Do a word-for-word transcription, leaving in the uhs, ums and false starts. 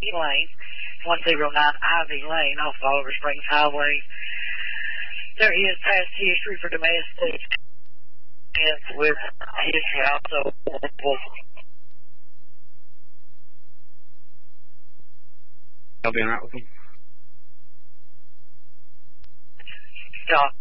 Lane, one oh nine Ivy Lane off Oliver Springs Highway. There is past history for domestic and with history also. I'll be alright with them. Stop.